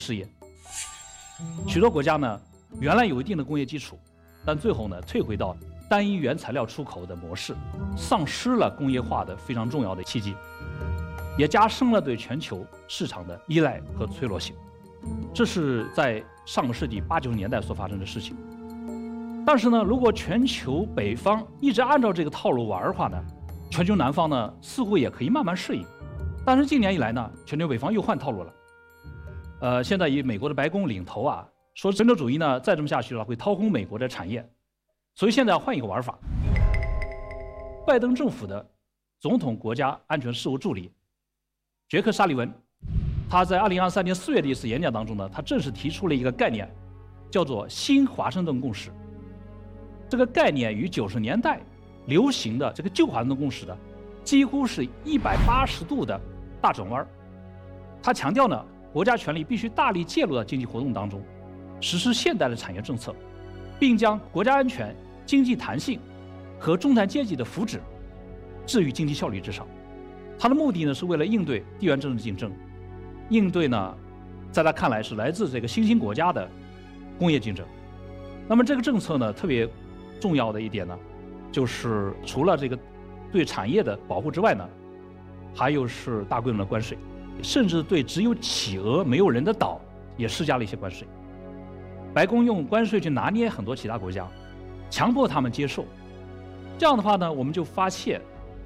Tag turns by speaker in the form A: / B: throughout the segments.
A: 事业。许多国家呢，原来有一定的工业基础，但最后呢，退回到单一原材料出口的模式，丧失了工业化的非常重要的契机，也加深了对全球市场的依赖和脆弱性。这是在上个世纪80、90年代所发生的事情。但是呢，如果全球北方一直按照这个套路玩的话呢，全球南方呢似乎也可以慢慢适应。但是近年以来呢，全球北方又换套路了。现在以美国的白宫领头啊，说全球主义呢再这么下去了会掏空美国的产业，所以现在要换一个玩法。拜登政府的总统国家安全事务助理杰克·沙利文，他在2023年4月的一次演讲当中呢，他正式提出了一个概念，叫做新华盛顿共识。这个概念与90年代流行的这个旧华盛顿共识的几乎是180度的大转弯。他强调呢，国家权力必须大力介入到经济活动当中，实施现代的产业政策，并将国家安全、经济弹性和中产阶级的福祉置于经济效率之上。他的目的呢，是为了应对地缘政治竞争，应对呢，在他看来是来自这个新兴国家的工业竞争。那么这个政策呢，特别重要的一点呢，就是除了这个对产业的保护之外呢，还有是大规模的关税，甚至对只有企鹅没有人的岛也施加了一些关税。白宫用关税去拿捏很多其他国家，强迫他们接受。这样的话呢，我们就发现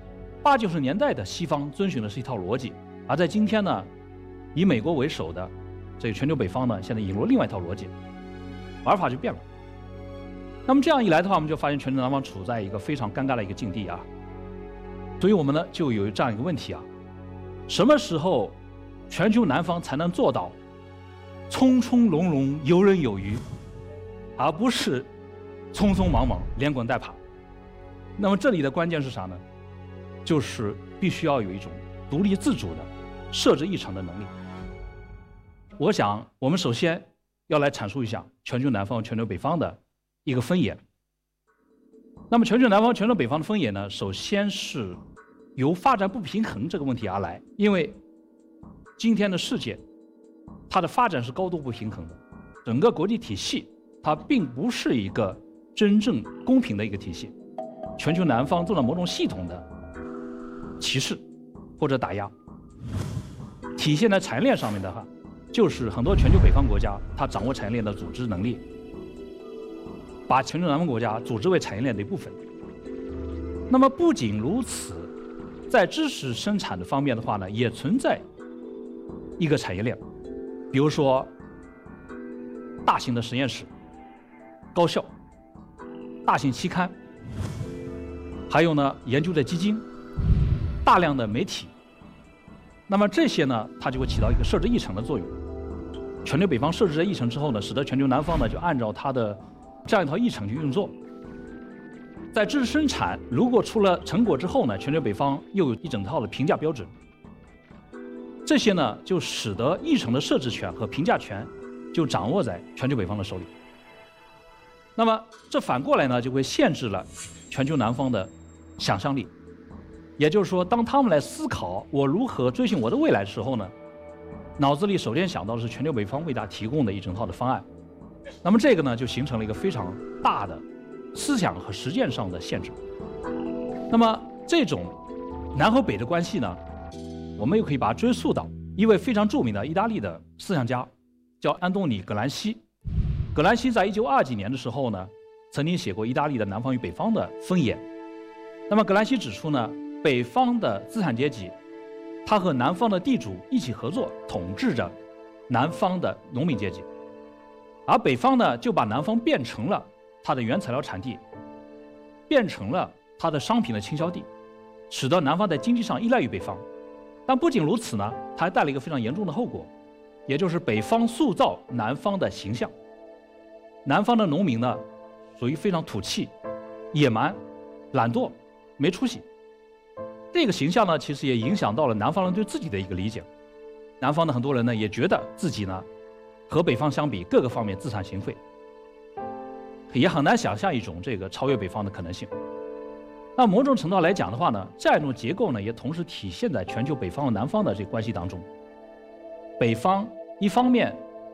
A: 80、90年代的西方遵循的是一套逻辑，而在今天呢，以美国为首的这个全球北方呢，现在引入另外一套逻辑，玩法就变了。那么这样一来的话，我们就发现全球南方处在一个非常尴尬的一个境地啊。所以我们呢就有这样一个问题啊：什么时候全球南方才能做到从从容容、游刃有余，而不是匆匆忙忙、连滚带爬？那么这里的关键是啥呢？就是必须要有一种独立自主的设置议程的能力。我想我们首先要来阐述一下全球南方、全球北方的一个分野。那么全球南方、全球北方的分野呢，首先是由发展不平衡这个问题而来。因为今天的世界，它的发展是高度不平衡的，整个国际体系它并不是一个真正公平的一个体系。全球南方受到某种系统的歧视或者打压，体现在产业链上面的话，就是很多全球北方国家它掌握产业链的组织能力，把全球南方国家组织为产业链的一部分。那么不仅如此，在知识生产的方面的话呢，也存在一个产业链，比如说大型的实验室、高校、大型期刊，还有呢研究的基金、大量的媒体。那么这些呢，它就会起到一个设置议程的作用。全球北方设置了议程之后呢，使得全球南方呢就按照它的这样一套议程去运作。在知识生产如果出了成果之后呢，全球北方又有一整套的评价标准。这些呢，就使得议程的设置权和评价权就掌握在全球北方的手里。那么这反过来呢，就会限制了全球南方的想象力。也就是说，当他们来思考我如何追寻我的未来的时候呢，脑子里首先想到的是全球北方为他提供的一整套的方案。那么这个呢，就形成了一个非常大的思想和实践上的限制。那么这种南和北的关系呢，我们又可以把它追溯到一位非常著名的意大利的思想家，叫安东尼·葛兰西。葛兰西在1920几年的时候呢，曾经写过意大利的南方与北方的分野。那么葛兰西指出呢，北方的资产阶级，他和南方的地主一起合作，统治着南方的农民阶级，而北方呢，就把南方变成了它的原材料产地，变成了它的商品的倾销地，使得南方在经济上依赖于北方。但不仅如此呢，它还带来一个非常严重的后果，也就是北方塑造南方的形象。南方的农民呢，属于非常土气、野蛮、懒惰、没出息。这个形象呢，其实也影响到了南方人对自己的一个理解。南方的很多人呢，也觉得自己呢，和北方相比，各个方面自惭形秽，也很难想象一种这个超越北方的可能性。那某种程度来讲的话呢，这样一种结构呢，也同时体现在全球北方和南方的这个关系当中。北方一方面